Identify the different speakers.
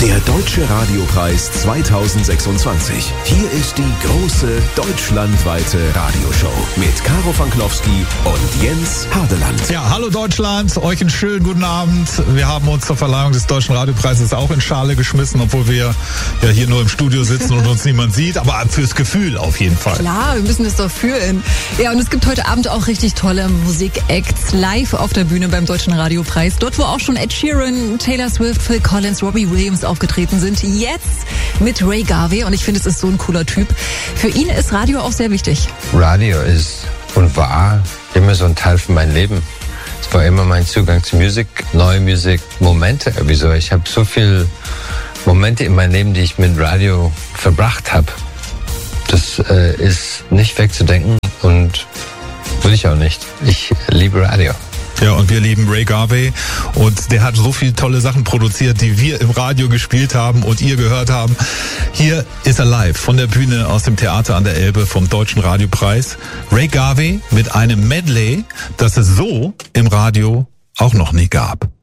Speaker 1: Der Deutsche Radiopreis 2026. Hier ist die große deutschlandweite Radioshow mit Caro Fanklowski und Jens Hardeland.
Speaker 2: Ja, hallo Deutschland, euch einen schönen guten Abend. Wir haben uns zur Verleihung des Deutschen Radiopreises auch in Schale geschmissen, obwohl wir ja hier nur im Studio sitzen und uns niemand sieht, aber fürs Gefühl auf jeden Fall.
Speaker 3: Klar, wir müssen es doch fühlen. Ja, und es gibt heute Abend auch richtig tolle Musik-Acts live auf der Bühne beim Deutschen Radiopreis. Dort, wo auch schon Ed Sheeran, Taylor Swift, Phil Collins, Robbie Williams aufgetreten sind. Jetzt mit Ray Garvey und ich finde, es ist so ein cooler Typ. Für ihn ist Radio auch sehr wichtig.
Speaker 4: Radio ist und war immer so ein Teil von meinem Leben. Es war immer mein Zugang zu Musik, neue Musik, Momente. Wieso? Ich habe so viele Momente in meinem Leben, die ich mit Radio verbracht habe. Das ist nicht wegzudenken und will ich auch nicht. Ich liebe Radio.
Speaker 2: Ja, und wir lieben Ray Garvey und der hat so viele tolle Sachen produziert, die wir im Radio gespielt haben und ihr gehört haben. Hier ist er live von der Bühne aus dem Theater an der Elbe vom Deutschen Radiopreis. Ray Garvey mit einem Medley, das es so im Radio auch noch nie gab.